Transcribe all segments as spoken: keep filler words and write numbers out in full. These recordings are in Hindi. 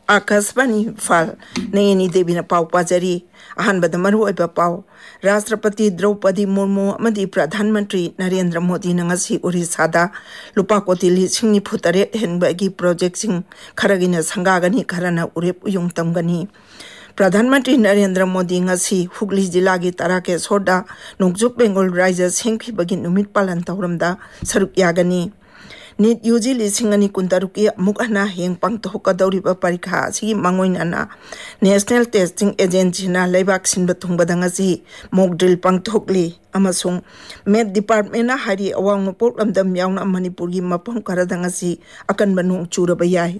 आकाशवाणी इम्फाल नयनी देवी पाव पाजरी अहनबद मरुओइबा पाव राष्ट्रपति द्रौपदी मुर्मू अमदी प्रधानमंत्री नरेंद्र मोदी नंगसी ओडिशादा लुपा कोटी लिसिंग निफु तरेट हेनबगी प्रोजेक्टसिंग खरगिना संगागनी खरना उरेप उयुंग तमगनी प्रधानमंत्री नरेंद्र मोदी ngasi हुगली जिला की तरा के सोडा नोंगजुक बेंगोल राज्य सेंखिबगी नुमित पालन तौरमदा सरुक यागनी नीट यूजी लिसिंग अनि कुंतरुकी मुकना हेंग पांगथोकदौरिबा परीक्षा असि मंगोइनाना नेशनल टेस्टिंग एजेंसी ना लेबाक सिनबा थुंगबदंगसी मॉक ड्रिल पांगथोकली अमसुंग मेट डिपार्टमेंट ना हारी अवांग नोपोक लमदम यावना मणिपुर की मफम खरदंगसी अकनबा नोंग चुरबा याय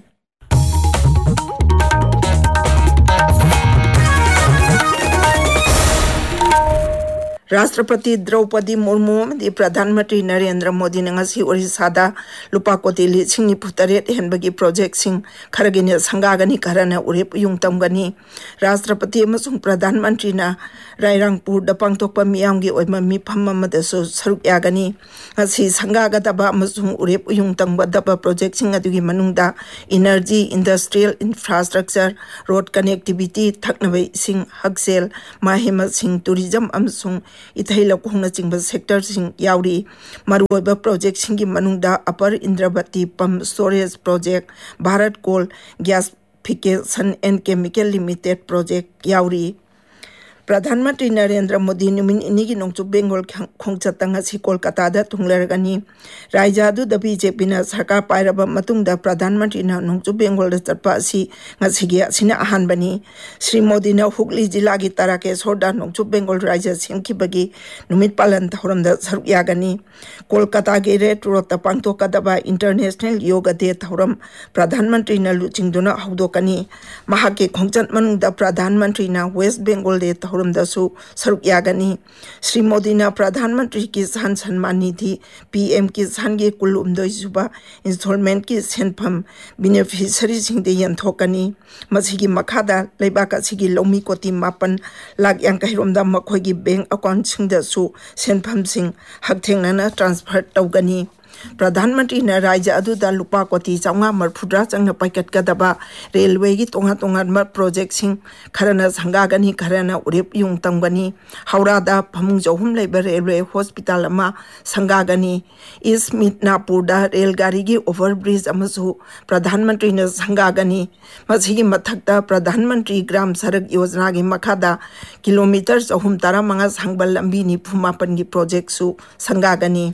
राष्ट्रपति द्रौपदी मुर्मू अमदी प्रधानमंत्री नरेंद्र मोदी नंगसी ओडिशादा लुपा कोटी लिसिंग निफु तरेट हेनबगी प्रोजेक्टसिंग खरगिने संगागनी खरना उरेप युंगतमगनी राष्ट्रपति अमसुंग प्रधानमंत्री ना रायरंगपुर द पांगथोकपा मियामगी ओइमा मिफम अमदसु सरुक यागनी ngasi संगागदबा अमसुंग उरेप युंगतमबदबा प्रोजेक्टसिंग अदुगी मनुंगदा energy industrial infrastructure road connectivity थकनबे Singh हक्सेल Mahima Singh tourism अमसुंग इथै लकोंगना चिंबा sector Singh यावरी मरुओइबा project सिंगी मनुंगदा upper Indravati pump storage project Bharat coal gasification and chemical limited project यावरी प्रधानमंत्री नरेंद्र मोदी नुमिन इनिगी नोंगचु बेंगोल खोंगचतंगसी कोलकाता थुंगलरगनी राज्यदु द बीजेपी ना सरकार पाइरबा मतुंगदा प्रधानमंत्री ना नोंगचु बेंगोल द चटपा असि ngasiगी असिना अहानबनी श्री मोदी ना हुगली जिला की तरा के सोडा नोंगचु बेंगोल राज्य सेंखिबगी नुमित पालन थौरमदा सरुक यागनी कोलकाता के रेड रोड पांगथोकदबा इंटरनेशनल योग डे थौरम प्रधानमंत्री ना लुचिंगदुना हौदोकनी महाके खोंगचत मनुंगदा प्रधानमंत्री ना वेस्ट बेंगोल डे दसु सरुक यागनी श्री मोदी ना प्रधानमंत्री किसान सम्मान निधि पीएम किसान के कुल उमदोइसुबा इंस्टॉलमेंट की सेंफम बेनिफिशियरी सिंगदे यंथोकनी मसिगी मखादा लेबाक असिगी लौमी कोटी मापन लाख यांकैरोमदा मखोइगी बैंक अकाउंट सिंगदसु सेंफम सिंग हकथेंगना ट्रांसफर तौगनी प्रधानमंत्री ने राज्य अदुदा लुपा कोटी चौंगा मरफुद्रा चंगना पाइकटकदबा रेलवे की तोंगा तोंगा प्रोजेक्ट सिंग Kharna संगागनी Kharna उरेप युंगतंगनी हौरादा फमुंग जौहुम labour railway hospital अमा संगागनी ईस्ट मिदनापुरदा रेलगाड़ी की ओवरब्रिज अमसु प्रधानमंत्री ने संगागनी मसिगी मथक्ता प्रधानमंत्री ग्राम सड़क योजना की मखादा किलोमीटर जौहुम तारा मंगा सांगबल लंबी निफु मापन की प्रोजेक्ट सु संगागनी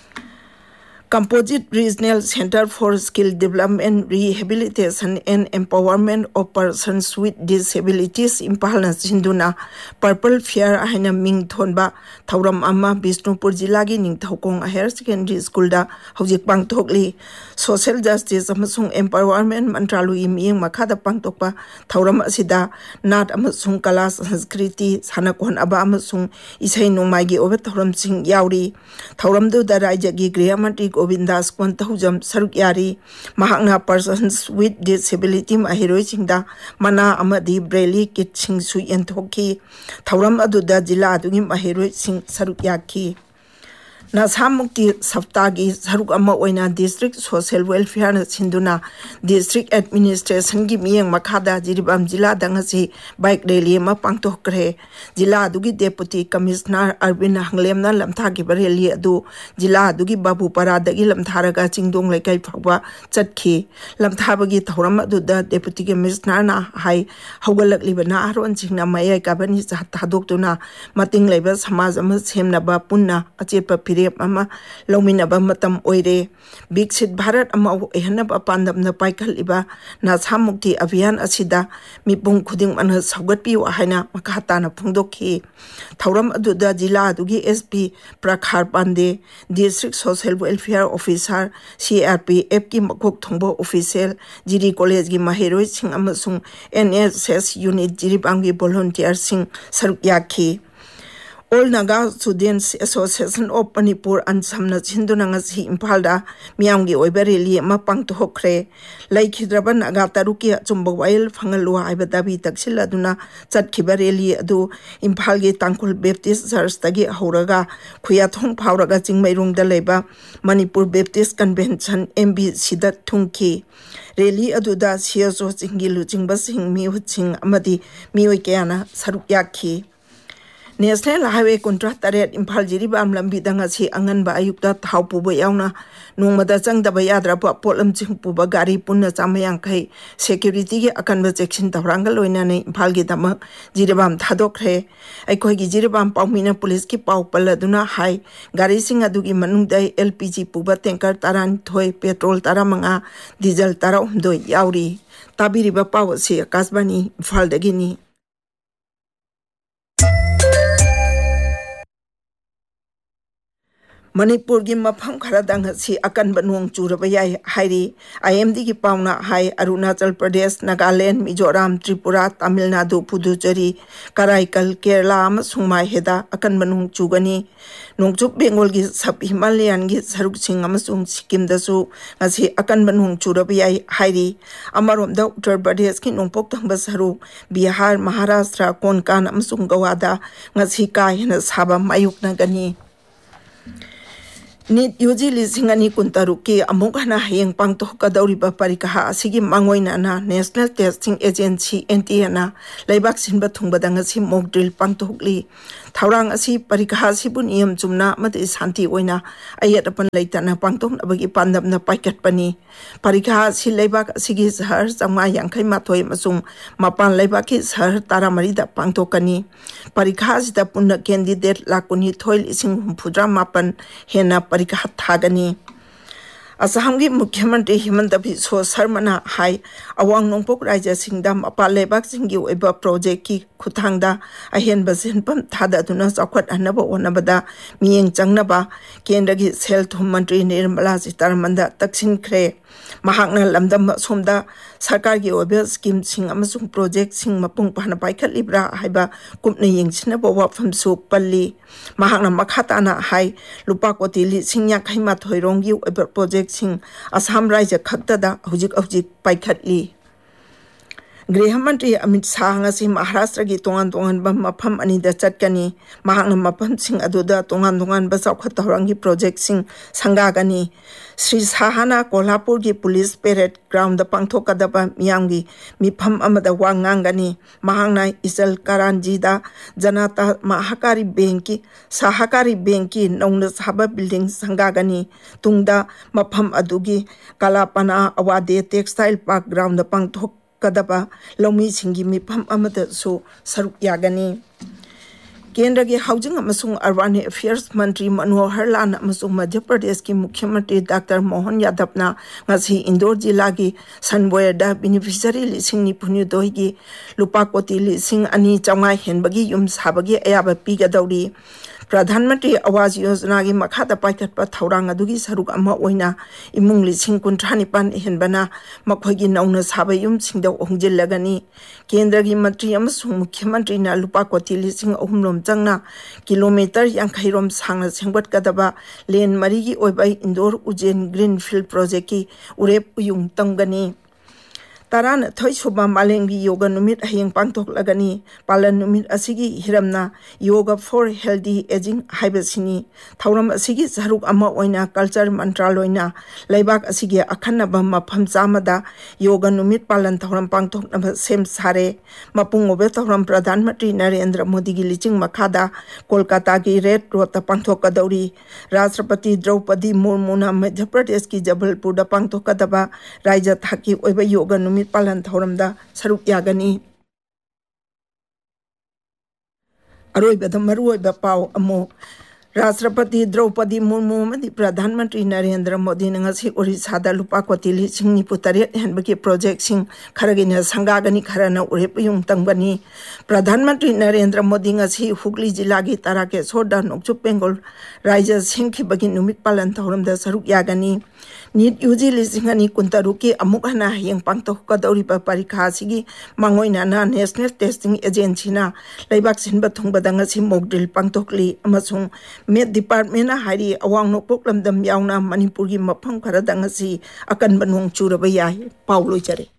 Composite Regional Center for Skill Development, Rehabilitation and Empowerment of Persons with Disabilities Impala Sinduna Purple Fair Ahina Ming Thonba Thauram Amma Bishnupur Jilagi Ningthokong Higher Secondary School da Hojik Pangtokli Social Justice Amasung Empowerment Mantralu Iming Makada Pangtokpa Thauram Asida Nat Amasung Kalas Sanskriti Sanakon Aba Amasung Isai Nomagi over Thauram Sing Yauri Thauram do the Rajagi Griamati Govindas कोंतहुजम सरुक यारी महांगना पर्सन्स विथ डिसेबिलिटी महिरोई सिंगदा मना अमदी ब्रेली किट सिंग सु यंथोकी थौरम अदुदा जिला अदुगी महिरोई सिंग सरुक याकी नशा मुक्ति सप्ताह की सरुक अमा ओइना district social welfare सिंधुना district administration की मियंग मखादा जिरिबाम जिला दंगसी बाइक रैली अमा पांगथोकरे जिला अदुगी डेपुटी कमिश्नर अरविंद हंगलेमना लमथा की रैली अदु जिला अदुगी बाबूपरा दगी लमथारगा चिंगदोंग लेकाई फावबा चटखी लमथाबगी थौरम अदुदा डेपुटी कमिश्नर ना हाई हौगलकलिबना आरोन सिंगना मयाई काबनी थादोक्तुना मतिंग लेबा समाज अमा सेमनबा पुन्ना अचेपा अमा लौमिनबा मतम ओइरे विकसित भारत अमा ओइहनबा पांदमना पाइखलिबा नशा मुक्ति अभियान असिदा मिपुंग खुदिंग मन सौगतपियो हाइना मखाताना फुंगदोखी थौरम अदुदा जिला अदुगी SP प्रखार Pandey district social welfare officer CRPF की मखोक थोंबो ऑफिशियल जिरी कॉलेज की महिरोई Singh अमसुंग NSS unit जिरीबांगी volunteer Singh सरुक याखी All Naga Students Association of Manipur and Samna Sindunangasi Impalda, Miamgi Oberili, Mapang to Hokre, Lake Hidraban Agataruki, Zumbawail, Fangalua, Ibadabi, Taxila Duna, Zat Kibareli, Adu, Impalgi, Tankul Baptist, Zarstagi, Horaga, Kuyatong Pauraga, Zingmairung de Leba, Manipur Baptist Convention, M B Sidat Tunki. Reli Aduda, Siazo Zingilu, Jingbasing, Miuching, Amadi, Miuikiana, Saruyaki. National Highway Contract Taret Impal Jiribam Lambidanga si Anganba Ayukta Taupuba Yauna, Nomada Zang the Bayadra Polam Chimpuba Gari Puna Samayankai, Security Akanba section Tarangalona Impalgitama, Jiribam Tadokre, Aikogi Jiribam Paumina Police Pau Paladuna High, Gari Singadugi Manundai, L P G Puba Tanker Taran Toy, Petrol Taramanga, Diesel Taramdo Yauri, Tabiriba Pau si Kasbani, Faldagini. Manipur gi mafam kharadang si akan banung churabaya hairi I M D gi pauna hai Arunachal Pradesh, Nagaland, Mizoram, Tripura, Tamil Nadu, Puducherry, Karaikal, Kerala amasung mai heda akan banung chugani nongchup Bengal gi sub Himalayan gi saruk sing amasung Sikkim dasu ngasi akan banung churabaya hairi amarom da Uttar Pradesh ki nongpok thangba saru Bihar, Maharashtra, Konkan amasung Gawada ngasi ka hena saba mayuk na gani Nit Yuji Lisingani Kuntaruki, Amokana Hayang Pangto Kadauriba Parikaha, Sigi Mangoina, National Testing Agency, N T N, Laibak Sinba Tungbadangasi Mok Drill Pangtokli, Taurang Asi Parikaha Sibunium Jumna, Mati Santi Oina, Ayat upon Laitana Pangton, Abagi Pandam na Paikat Pani, Parikaha Si Laibak Sigis her, Samayang Kaimatoy Masung, Mapan Laibakis her, Taramarida Pangtokani, Parikaha Sita Punda candidate Lakuni Toil Ising Pudra Mapan, Hena Parikahat Hagani. Asahamgi Mukhyamantri Himanta Biswa Sarmana Hai Awang Nongpok Raja Singdam Apalebak Singi Eba Project Ki Kutangda Ahen Basin Pam Tada Dunas Akwat Anaba Wanabada Miyeng Changnaba Kendagi Sel to Mantri Nirmala Sitaramanda Taksin Kre Mahakna Lamdam Somda Sarkargi Obe Scheme Sing Amasung Project Sing Mapung Panapaikat Libra Haiba Kupni Ying Sinabawa from Soup Pali Mahakna Makhatana Hai Lupakoti Singyak Haimat Hoirongi Eba Project Sing Assam Raja Khaktada Hujik Hujik Paikatli Grihamantri Amit Sahangasi Maharashtra gi Tongan Tongan Bam Mapam Anida Chatkani Mahakna Mapam Sing Aduda Tongan Tongan Basakatarangi Project Sing Sangagani Sri Sahana Kolhapur gi Police Parade Ground the Pangthokadaba Miyangi Mipam Amada Wangangani Mahangna Isal Karanjida Janata Mahakari Benki Sahakari Benki Nongna Saba Building Sangagani Tungda Mapam Adugi Kalapana Awade Textile Park Ground the Pangthok Kadaba Lomi Singi Mipam Amada so Saruk Yagani Kendra gi Housing Amasung Urban Affairs Mantri Manohar Lal Amasung Madhya Pradesh ki Mukhyamantri Doctor Mohan Yadavna ngasi Indore jila gi Sanboyada beneficiary lising ni punyu doi gi lupa koti lising ani chawai henbagi yum sabagi ayaba pigadauri Pradhanmantri Awas Yojana gi makhada paikatpa thaurang adugi saruk ama oina imung lising kuntranipan henbana makhoigi nauna saba yum singda ongjillagani Kendra gi mantri amasung Mukhyamantri na lupa koti lising ahumlom changna kilometer yankairom sangna sengbat kadaba len marigi oibai Indore Ujjain Greenfield Project ki urep uyung tamgani Taran Thoi Suba Malengi Yoga Numit Hayang Pangtok Lagani, Palan Numit Asigi Hiramna, Yoga for Healthy Aging Hibasini, Tauram Asigi Saruk Ama Oina, Culture Mantraloina, Laibak Asigi Akanaba Mapam Zamada, Yoga Numit Palan Tauram Pangtok Naba Sem Sare, Mapung Obetauram Pradhanmantri Narendra Modi Gilijing Makada, Kolkata Gi Red Rota Pangtok Kadauri, Rashtrapati Draupadi Murmuna Madhya Pradesh ki Jabalpur da Pangtok Kadaba, Raja Thaki Oiba Yoga Numit Palan Thoramda Saruk Yagani Aroi Badamaru Bapau Amo राष्ट्रपति द्रौपदी मुर्मू अमदी प्रधानमंत्री नरेंद्र मोदी ने ओडिशा लुपा कोटी लिसिंग निफु तरेट हेनबगी प्रोजेक्ट सिंह खरगिना संगागनी खरना उरेप युंग तंगबनी प्रधानमंत्री नरेंद्र मोदी हुगली जिला की ताराकेश्वर नोकचुप बेंगल राज्य सिंखिबगी नुमित पालन थौरमदा सरुक यागनी नीट यूजी लिसिंग अनि कुंतरुकी अमुक हना हयेंग पांगथोकदौरिबा परीक्षा सिगी मांगोइनाना नेशनल टेस्टिंग एजेंसीना लेबाक सिनबा थुंगबदा ngasi mock drill पांगथोकली अमसुंग met department हारी अवांग नोकपोक लमदम यावना मणिपुर की मफम खरदा ngasi अकनबा नोंग चुरबा याय पाउ लोइजरे।